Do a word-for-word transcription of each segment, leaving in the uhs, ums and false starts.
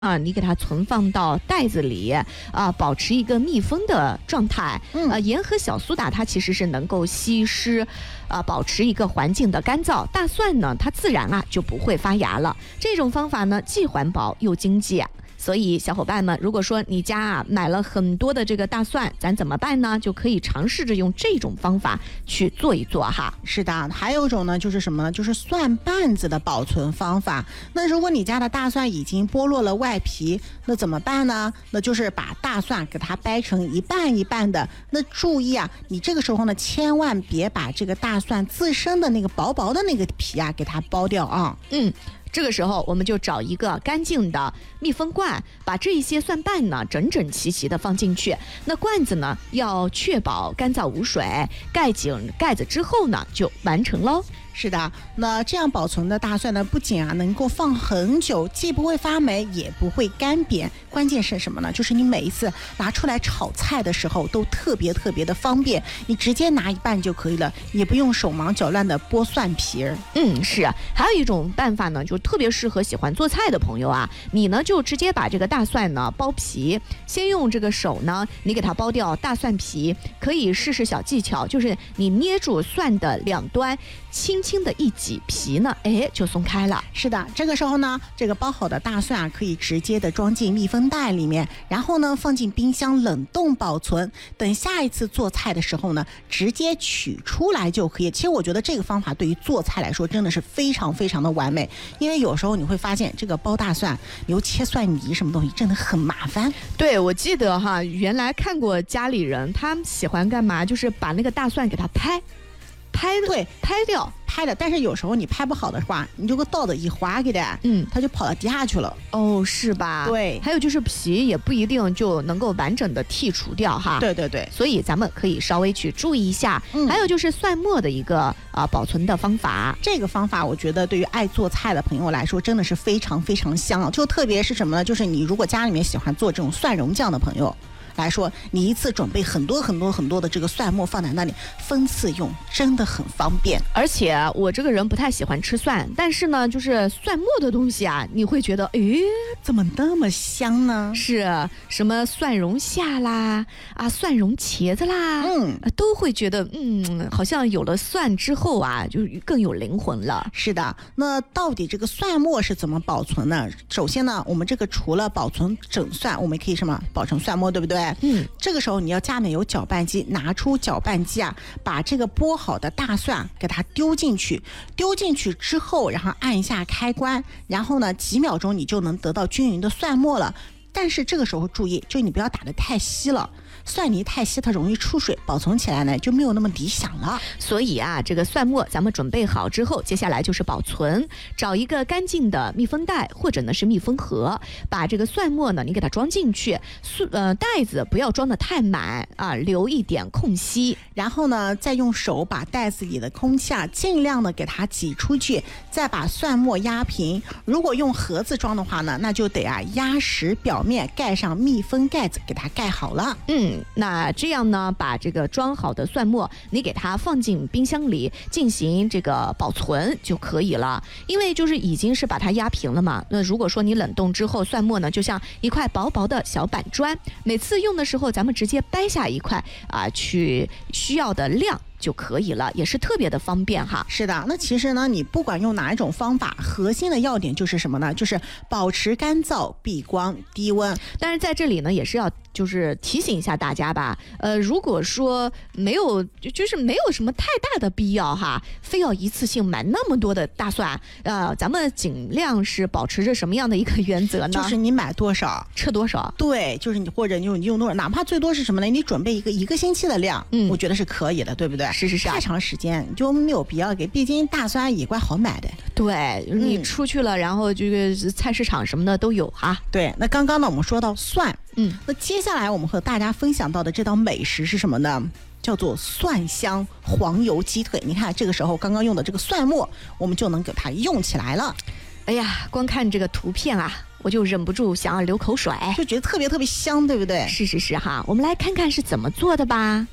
啊，你给它存放到袋子里啊，保持一个密封的状态。嗯，呃，盐和小苏打它其实是能够吸湿，啊，保持一个环境的干燥。大蒜呢，它自然啊就不会发芽了。这种方法呢，既环保又经济。所以小伙伴们，如果说你家啊买了很多的这个大蒜，咱怎么办呢？就可以尝试着用这种方法去做一做哈。 是的，还有一种呢，就是什么呢？就是蒜瓣子的保存方法。那如果你家的大蒜已经剥落了外皮，那怎么办呢？那就是把大蒜给它掰成一半一半的。那注意啊，你这个时候呢，千万别把这个大蒜自身的那个薄薄的那个皮啊给它剥掉啊。 嗯。这个时候我们就找一个干净的密封罐，把这一些蒜瓣呢整整齐齐的放进去。那罐子呢要确保干燥无水，盖紧盖子之后呢就完成喽。 是的，那这样保存的大蒜呢，不仅啊能够放很久，既不会发霉，也不会干瘪。关键是什么呢？就是你每一次拿出来炒菜的时候，都特别特别的方便。你直接拿一半就可以了，也不用手忙脚乱的剥蒜皮儿。 嗯，是啊。还有一种办法呢，就特别适合喜欢做菜的朋友啊，你呢就直接把这个大蒜呢剥皮，先用这个手呢，你给它剥掉大蒜皮。可以试试小技巧，就是你捏住蒜的两端，轻轻的一挤皮呢，哎，就松开了。 是的，这个时候呢，这个剥好的大蒜啊，可以直接的装进密封袋里面，然后呢，放进冰箱冷冻保存。等下一次做菜的时候呢，直接取出来就可以。其实我觉得这个方法对于做菜来说真的是非常非常的完美，因为有时候你会发现这个剥大蒜，你又切蒜泥什么东西，真的很麻烦。 对，我记得哈，原来看过家里人他们喜欢干嘛，就是把那个大蒜给它拍。拍对拍掉拍的，但是有时候你拍不好的话，你这个刀子一划给它， 嗯， 它就跑到地下去了。 哦，是吧？ 对。 还有就是皮也不一定就能够完整的剔除掉哈。 对对对。 所以咱们可以稍微去注意一下。嗯。还有就是蒜末的一个啊、呃、保存的方法。 这个方法我觉得对于爱做菜的朋友来说真的是非常非常香啊！就特别是什么呢？就是你如果家里面喜欢做这种蒜蓉酱的朋友来说，你一次准备很多很多很多的这个蒜末放在那里，分次用真的很方便。 而且我这个人不太喜欢吃蒜，但是呢，就是蒜末的东西啊，你会觉得，诶， 怎么那么香呢？ 是什么蒜蓉虾啦，啊，蒜蓉茄子啦，嗯，都会觉得，嗯，好像有了蒜之后啊，就更有灵魂了。 是的，那到底这个蒜末是怎么保存呢？首先呢，我们这个除了保存整蒜，我们可以什么保存蒜末，对不对？嗯，这个时候你要家里面有搅拌机，拿出搅拌机啊，把这个剥好的大蒜给它丢进去，丢进去之后，然后按一下开关，然后呢，几秒钟你就能得到均匀的蒜末了。但是这个时候注意，就你不要打得太稀了。蒜泥太稀它容易出水，保存起来呢就没有那么理想了。 所以啊，这个蒜末咱们准备好之后，接下来就是保存。找一个干净的密封袋或者呢是密封盒，把这个蒜末呢你给它装进去，呃袋子不要装得太满啊，留一点空隙。 然后呢再用手把袋子里的空气啊尽量的给它挤出去，再把蒜末压平。如果用盒子装的话呢，那就得啊压实表面，盖上密封盖子给它盖好了。 嗯。那这样呢，把这个装好的蒜末，你给它放进冰箱里进行这个保存就可以了。因为就是已经是把它压平了嘛。那如果说你冷冻之后，蒜末呢就像一块薄薄的小板砖，每次用的时候咱们直接掰下一块啊，取需要的量就可以了，也是特别的方便哈。 是的，那其实呢，你不管用哪一种方法，核心的要点就是什么呢？就是保持干燥、避光、低温。 但是在这里呢，也是要就是提醒一下大家吧，呃，如果说没有，就是没有什么太大的必要哈，非要一次性买那么多的大蒜，呃，咱们尽量是保持着什么样的一个原则呢？ 就是你买多少吃多少。 对，就是你或者你用你用多少，哪怕最多是什么呢？你准备一个一个星期的量，嗯，我觉得是可以的，对不对？ 是是是、啊， 太长时间你就没有必要给，毕竟大蒜也怪好买的。 对，你出去了，嗯、然后这个菜市场什么的都有哈。 对，那刚刚呢我们说到蒜，嗯，那接下来我们和大家分享到的这道美食是什么呢？叫做蒜香黄油鸡腿。你看这个时候刚刚用的这个蒜末，我们就能给它用起来了。 哎呀，光看这个图片啊，我就忍不住想要流口水， 就觉得特别特别香，对不对？ 是是是哈，我们来看看是怎么做的吧。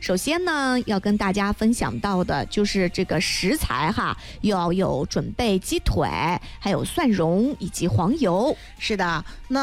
首先呢，要跟大家分享到的就是这个食材哈，要有准备鸡腿，还有蒜蓉以及黄油。 是的，那